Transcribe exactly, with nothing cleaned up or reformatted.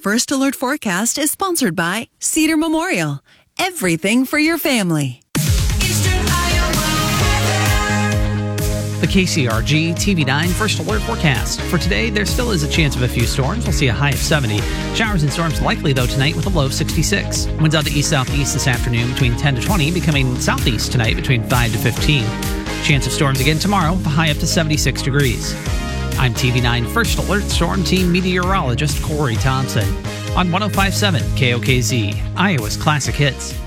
First Alert forecast is sponsored by Cedar Memorial. Everything for your family. Eastern Iowa weather. The K C R G T V nine First Alert forecast. For today, there still is a chance of a few storms. We'll see a high of seventy. Showers and storms likely, though, tonight with a low of sixty-six. Winds out to east-southeast this afternoon between ten to twenty, becoming southeast tonight between five to fifteen. Chance of storms again tomorrow, with a high up to seventy-six degrees. I'm T V nine First Alert Storm Team meteorologist Corey Thompson on one oh five point seven K O K Z, Iowa's Classic Hits.